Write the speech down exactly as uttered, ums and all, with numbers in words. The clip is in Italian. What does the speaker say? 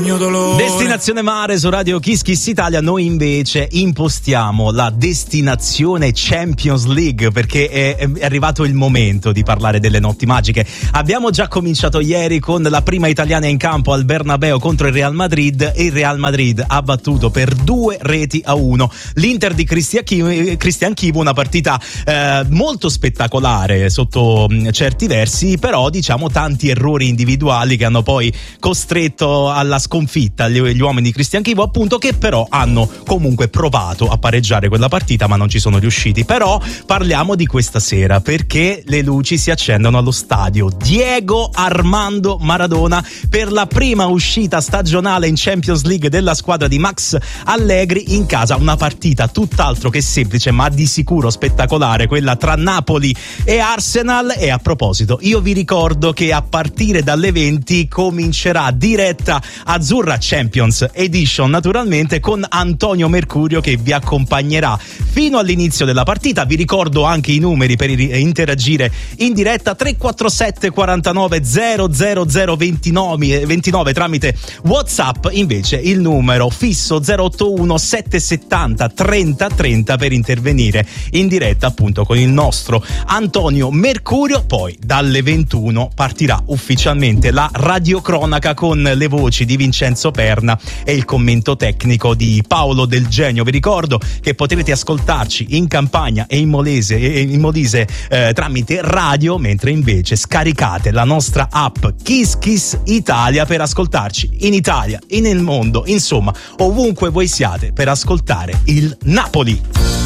Destinazione Mare su Radio Kiss Kiss Italia. Noi invece impostiamo la destinazione Champions League, perché è, è arrivato il momento di parlare delle notti magiche. Abbiamo già cominciato ieri con la prima italiana in campo al Bernabeu contro il Real Madrid, e il Real Madrid ha battuto per due reti a uno l'Inter di Christian Chivu, Christian Chivu, una partita eh, molto spettacolare sotto mh, certi versi, però diciamo tanti errori individuali che hanno poi costretto alla sconfitta gli, gli uomini di Christian Chivu, appunto, che però hanno comunque provato a pareggiare quella partita ma non ci sono riusciti. Però parliamo di questa sera, perché le luci si accendono allo stadio Diego Armando Maradona per la prima uscita stagionale in Champions League della squadra di Max Allegri in casa. Una partita tutt'altro che semplice, ma di sicuro spettacolare, quella tra Napoli e Arsenal. E a proposito, io vi ricordo che a partire dalle venti comincerà diretta Azzurra Champions Edition, naturalmente, con Antonio Mercurio che vi accompagnerà fino all'inizio della partita. Vi ricordo anche i numeri per interagire in diretta: tre quattro sette quarantanove zero zero zero ventinove ventinove tramite WhatsApp, invece il numero fisso zero otto uno sette settanta trenta trenta per intervenire in diretta appunto con il nostro Antonio Mercurio. Poi dalle ventuno partirà ufficialmente la radiocronaca con le voci di Vincenzo Perna e il commento tecnico di Paolo Del Genio. Vi ricordo che potrete ascoltarci in Campania e in Molise, e in Molise eh, tramite radio, mentre invece scaricate la nostra app Kiss Kiss Italia per ascoltarci in Italia e nel mondo, insomma ovunque voi siate, per ascoltare il Napoli.